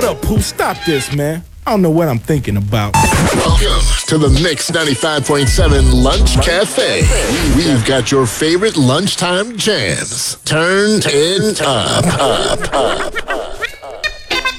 Hold up, Pooh, stop this, man. I don't know what I'm thinking about. Welcome to the Mix 95.7 Lunch Cafe. We've got your favorite lunchtime jams. Turn it up.